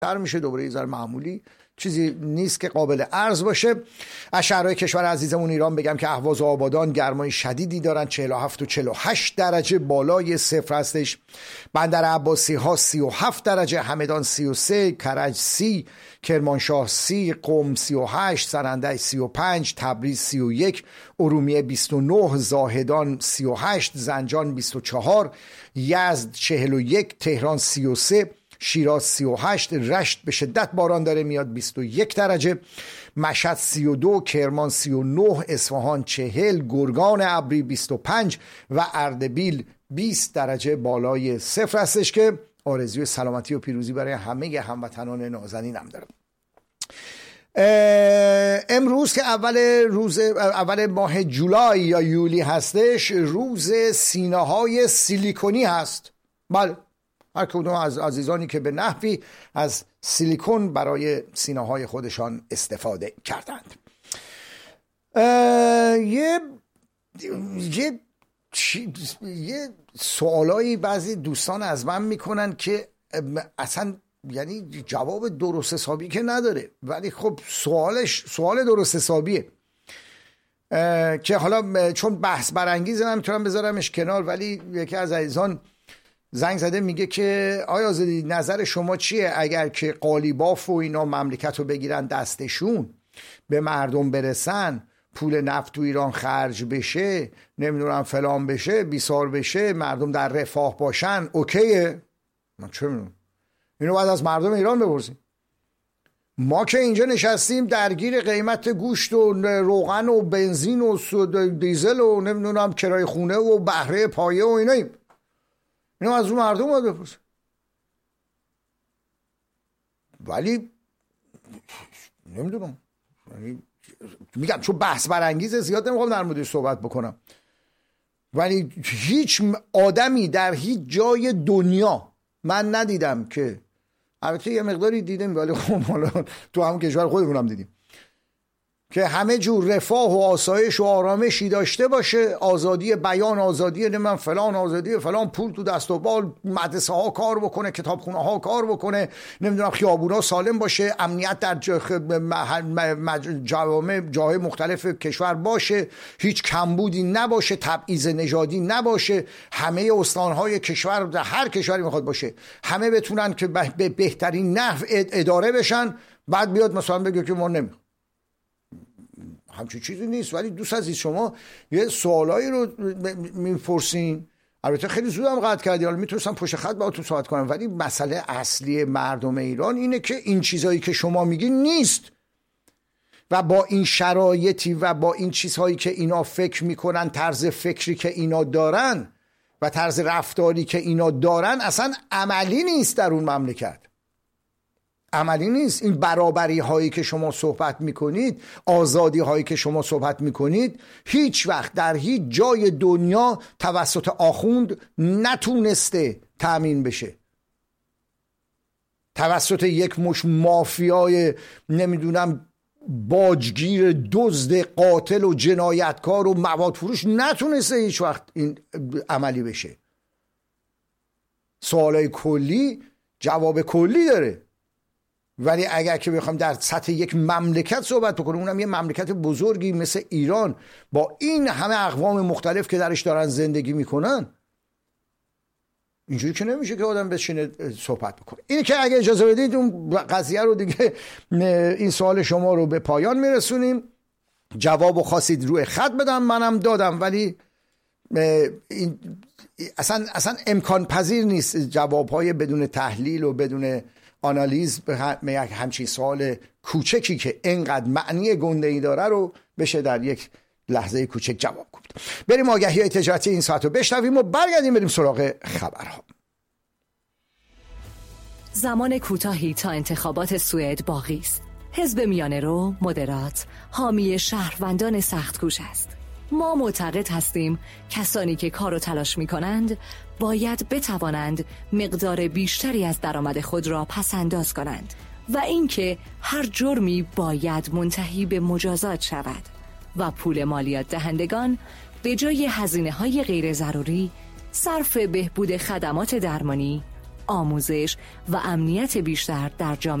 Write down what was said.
در میشه دوباره یه ذره معمولی، چیزی نیست که قابل عرض باشه. از شهرهای کشور عزیزمون ایران بگم که اهواز و آبادان گرمای شدیدی دارن، 47 و 48 درجه بالای صفر هستش. بندر عباسی ها 37 درجه، همدان 33، کرج 30، کرمانشاه 30، قم 38، سرندج 35، تبریز 31، ارومیه 29، زاهدان 38، زنجان 24، یزد 41، تهران 33، شیراز 38، رشت به شدت باران داره میاد 21 درجه، مشهد 32، کرمان 39، اصفهان 40، گرگان ابری 25 و اردبیل 20 درجه بالای صفر هستش که آرزوی سلامتی و پیروزی برای همه هموطنان نازنینم دارم. امروز که اول ماه جولای یا یولی هستش، روز سینه‌های سیلیکونی هست. بله، هر کدوم از عزیزانی که به نحوی از سیلیکون برای سینه‌های خودشان استفاده کردند. یه سوالایی بعضی دوستان از من میکنن که اصلا یعنی جواب درست حسابی که نداره، ولی خب سوال درست حسابیه که حالا چون بحث برانگیزه نمیتونم بذارمش کنار، ولی یکی از عزیزان زنگ زده میگه که آیا آزادی نظر شما چیه اگر که قالیباف و اینا مملکت رو بگیرن دستشون، به مردم برسن، پول نفت تو ایران خرج بشه، نمیدونم فلان بشه، بیسار بشه، مردم در رفاه باشن، اوکیه؟ من چه میدونم، اینو باید از مردم ایران بپرسیم. ما که اینجا نشستیم درگیر قیمت گوشت و روغن و بنزین و دیزل و نمیدونم کرای خونه و بهره پایه و ایناییم، اینو از اون مردم باید بپرسیم. ولی نمیدونم، میگم چون بحث برانگیزه زیاد نمیخوام در موردش صحبت بکنم، ولی هیچ آدمی در هیچ جای دنیا من ندیدم که، البته یه مقداری دیدیم ولی خب حالا تو همون کشور خودمونم دیدیم که همه جور رفاه و آسایش و آرامشی داشته باشه، آزادی بیان، آزادی نمیدونم فلان، آزادی فلان، پول تو دست و بال، مدرسه ها کار بکنه، کتابخونه ها کار بکنه، نمیدونم خیابونا سالم باشه، امنیت در جاهای مختلف کشور باشه، هیچ کمبودی نباشه، تبعیض نژادی نباشه، همه استانهای کشور در هر کشوری میخواد باشه همه بتونن که به بهترین نحو اداره بشن، بعد بیاد مثلا بگه که ما نمیخوام. همچین چیزی نیست. ولی دوست عزیز شما یه سوالایی رو میپرسین، البته خیلی زودم قطع کردی، حالا میتونستم پشت خط باهاتون صحبت کنم، ولی مسئله اصلی مردم ایران اینه که این چیزایی که شما میگین نیست و با این شرایطی و با این چیزهایی که اینا فکر میکنن، طرز فکری که اینا دارن و طرز رفتاری که اینا دارن اصلا عملی نیست، در اون مملکت عملی نیست. این برابری هایی که شما صحبت میکنید، آزادی هایی که شما صحبت میکنید، هیچ وقت در هیچ جای دنیا توسط آخوند نتونسته تأمین بشه، توسط یک مش مافیای نمیدونم باجگیر، دزد، قاتل و جنایتکار و مواد فروش نتونسته هیچ وقت این عملی بشه. سوالای کلی جواب کلی داره، ولی اگر که بخوام در سطح یک مملکت صحبت بکنم، اونم یه مملکت بزرگی مثل ایران با این همه اقوام مختلف که درش دارن زندگی میکنن، اینجوری که نمیشه که آدم بشینه صحبت بکنه. این که اگه اجازه بدید اون قضیه رو دیگه، این سوال شما رو به پایان میرسونیم. جواب خواستید روی خط بدم، منم دادم، ولی این اصلا امکان پذیر نیست جوابهای بدون تحلیل و بدون آنالیز به همچین سوال کوچکی که اینقدر معنی گنده‌ای داره رو بشه در یک لحظه کوچک جواب گفت. بریم آگهی‌های تجارتی این ساعت رو بشنویم و برگردیم بریم سراغ خبرها. زمان کوتاهی تا انتخابات سوئد باقی است. حزب میانه رو، مدرات، حامی شهروندان سخت‌کوش است. ما معتقد هستیم کسانی که کار و تلاش می کنند باید بتوانند مقدار بیشتری از درآمد خود را پس‌انداز کنند و اینکه هر جرمی باید منتهی به مجازات شود و پول مالیات دهندگان به جای هزینه‌های غیر ضروری صرف بهبود خدمات درمانی، آموزش و امنیت بیشتر در جامعه